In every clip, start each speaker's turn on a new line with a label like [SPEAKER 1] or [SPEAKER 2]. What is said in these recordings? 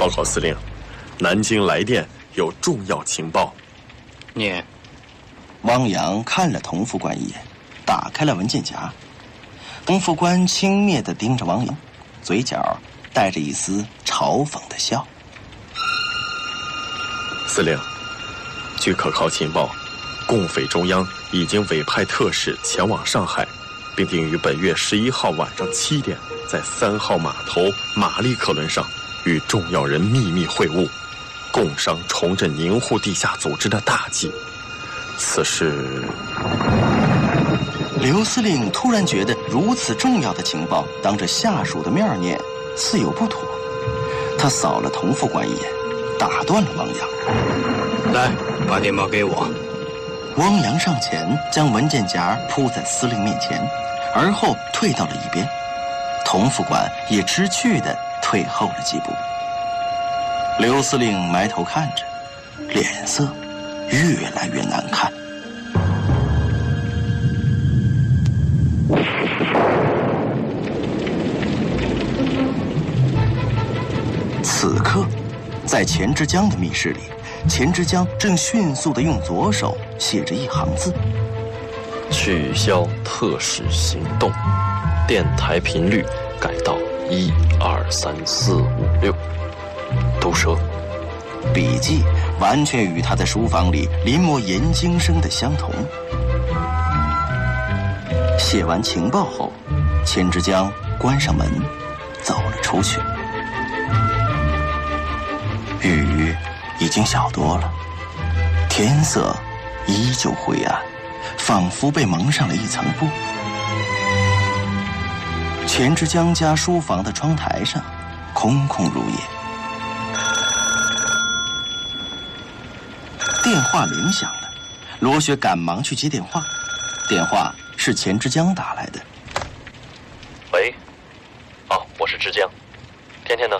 [SPEAKER 1] 报告司令，南京来电有重要情报。
[SPEAKER 2] 念。
[SPEAKER 3] 汪洋看了童副官一眼，打开了文件夹。童副官轻蔑地盯着汪洋，嘴角带着一丝嘲讽的笑。
[SPEAKER 1] 司令，据可靠情报，共匪中央已经委派特使前往上海，并定于本月11号晚上7点，在3号码头玛丽客轮上与重要人秘密会晤，共商重振宁沪地下组织的大计。此事，
[SPEAKER 3] 刘司令突然觉得如此重要的情报当着下属的面念，似有不妥。他扫了童副官一眼，打断了汪洋。
[SPEAKER 2] 来，把电报给我。
[SPEAKER 3] 汪洋上前将文件夹铺在司令面前，而后退到了一边。童副官也知趣地退后了几步。刘司令埋头看着，脸色越来越难看。此刻，在钱之江的密室里，钱之江正迅速地用左手写着一行字：
[SPEAKER 4] 取消特使行动，电台频率改到1、2、3、4、5、6。毒蛇。
[SPEAKER 3] 笔迹完全与他在书房里临摹严京生的相同。写完情报后，钱之江关上门，走了出去。雨已经小多了，天色依旧灰暗，仿佛被蒙上了一层布。钱之江家书房的窗台上空空如也。电话铃响了，罗雪赶忙去接电话。电话是钱之江打来的。
[SPEAKER 4] 喂，我是之江。天天呢？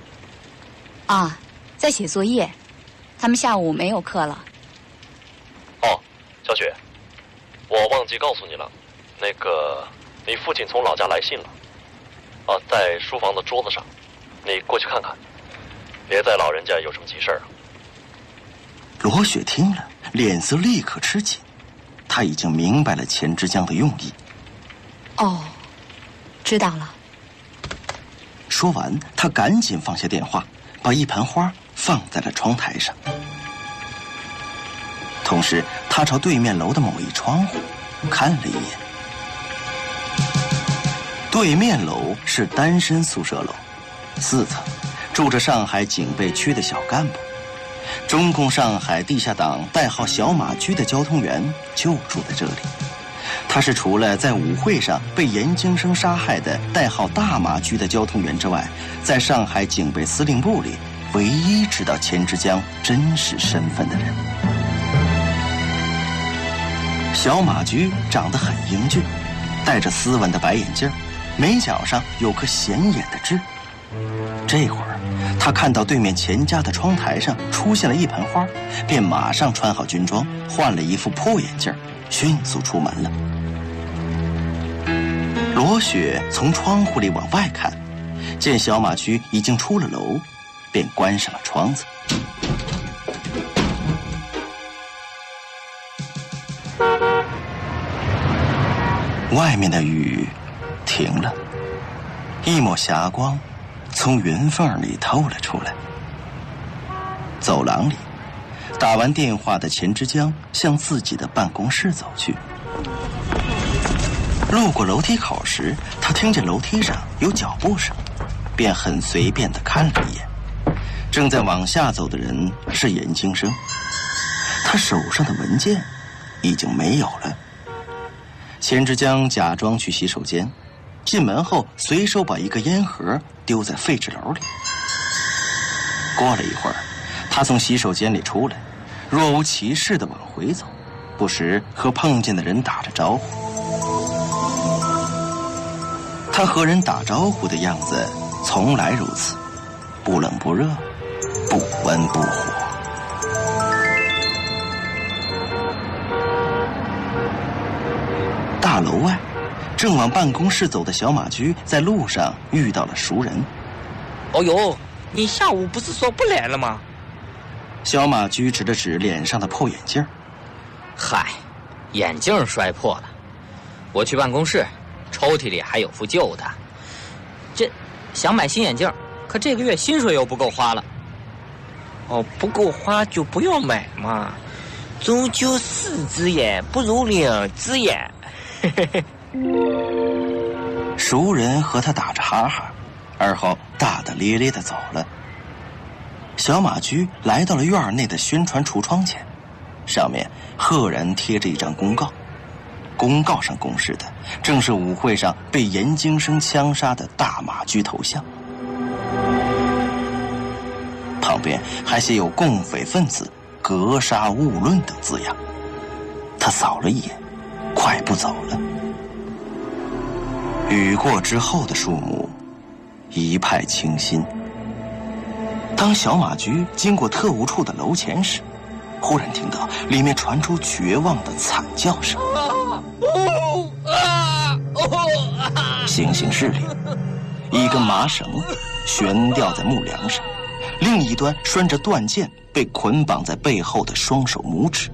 [SPEAKER 5] 在写作业，他们下午没有课了。
[SPEAKER 4] 小雪，我忘记告诉你了，你父亲从老家来信了，在书房的桌子上，你过去看看，别在老人家有什么急事啊。
[SPEAKER 3] 罗雪听了，脸色立刻吃紧，他已经明白了钱之江的用意。
[SPEAKER 5] 知道了。
[SPEAKER 3] 说完，他赶紧放下电话，把一盆花放在了窗台上，同时他朝对面楼的某一窗户看了一眼。对面楼是单身宿舍楼，4层，住着上海警备区的小干部。中共上海地下党代号小马驹的交通员就住在这里。他是除了在舞会上被严京生杀害的代号大马驹的交通员之外，在上海警备司令部里唯一知道钱之江真实身份的人。小马驹长得很英俊，戴着斯文的白眼镜，眉角上有颗显眼的痣。这会儿他看到对面钱家的窗台上出现了一盆花，便马上穿好军装，换了一副破眼镜，迅速出门了。罗雪从窗户里往外看，见小马驹已经出了楼，便关上了窗子。外面的雨停了，一抹霞光从云缝里透了出来。走廊里，打完电话的钱之江向自己的办公室走去。路过楼梯口时，他听见楼梯上有脚步声，便很随便地看了一眼。正在往下走的人是严京生，他手上的文件已经没有了。钱之江假装去洗手间，进门后随手把一个烟盒丢在废纸篓里。过了一会儿，他从洗手间里出来，若无其事地往回走，不时和碰见的人打着招呼。他和人打招呼的样子从来如此，不冷不热，不温不火。大楼外，正往办公室走的小马驹在路上遇到了熟人。
[SPEAKER 2] 哦呦，
[SPEAKER 6] 你下午不是说不来了吗？
[SPEAKER 3] 小马驹指了指脸上的破眼镜。
[SPEAKER 6] 嗨，眼镜摔破了，我去办公室，抽屉里还有副旧的。这想买新眼镜，可这个月薪水又不够花了。哦，不够花就不要买嘛，终究4只眼不如2只眼。
[SPEAKER 3] 熟人和他打着哈哈，而后大大咧咧地走了。小马驹来到了院内的宣传橱窗前，上面赫然贴着一张公告，公告上公示的正是舞会上被严京生枪杀的大马驹头像，旁边还写有共匪分子格杀勿论等字样。他扫了一眼，快步走了。雨过之后的树木一派清新。当小马驹经过特务处的楼前时，忽然听到里面传出绝望的惨叫声。行刑室里，一根麻绳悬吊在木梁上，另一端拴着断剑被捆绑在背后的双手拇指。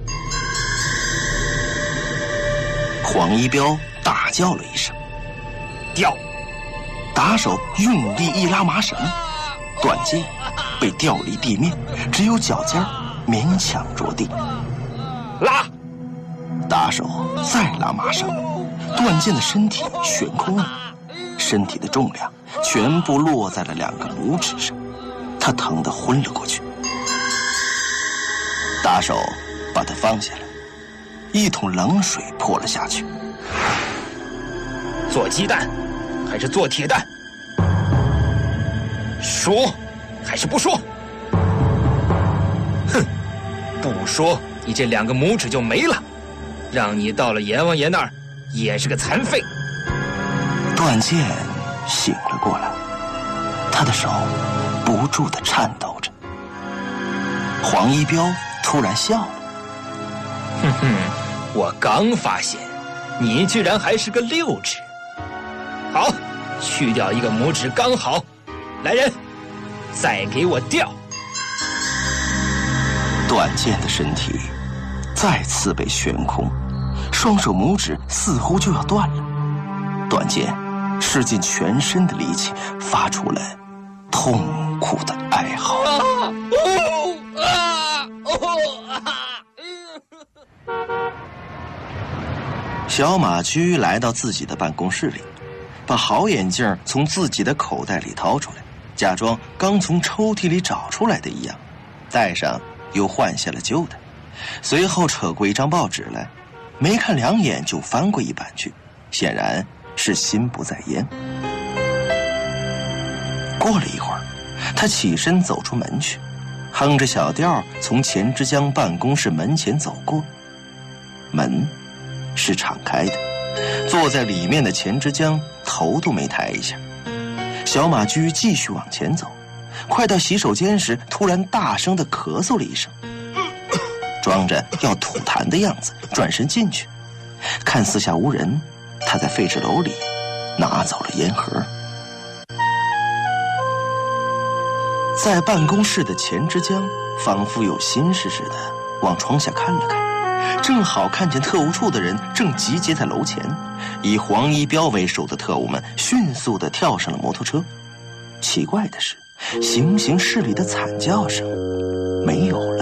[SPEAKER 3] 黄一彪大叫了一声，
[SPEAKER 6] 掉！
[SPEAKER 3] 打手用力一拉麻绳，断剑被吊离地面，只有脚尖勉强着地。
[SPEAKER 6] 拉！
[SPEAKER 3] 打手再拉麻绳，断剑的身体悬空了，身体的重量全部落在了2个拇指上，他疼得昏了过去。打手把他放下来，一桶冷水泼了下去。
[SPEAKER 6] 做鸡蛋还是做铁蛋？说还是不说？哼，不说你这2个拇指就没了，让你到了阎王爷那儿也是个残废。
[SPEAKER 3] 断剑醒了过来，他的手不住地颤抖着。黄一彪突然笑了，
[SPEAKER 6] 哼哼，我刚发现你居然还是个6指。好，去掉1个拇指刚好。来人，再给我掉！
[SPEAKER 3] 断剑的身体再次被悬空，双手拇指似乎就要断了。断剑使尽全身的力气，发出了痛苦的哀嚎。小马驹来到自己的办公室里，把好眼镜从自己的口袋里掏出来，假装刚从抽屉里找出来的一样，戴上又换下了旧的，随后扯过一张报纸来，没看2眼就翻过一版去，显然是心不在焉。过了一会儿，他起身走出门去，哼着小调从钱之江办公室门前走过。门是敞开的，坐在里面的钱之江头都没抬一下。小马驹继续往前走，快到洗手间时，突然大声地咳嗽了一声，装着要吐痰的样子，转身进去，看四下无人，他在废纸篓里拿走了烟盒。在办公室的钱之江仿佛有心事似的往窗下看了看，正好看见特务处的人正集结在楼前，以黄一彪为首的特务们迅速地跳上了摩托车。奇怪的是，行刑室里的惨叫声没有了。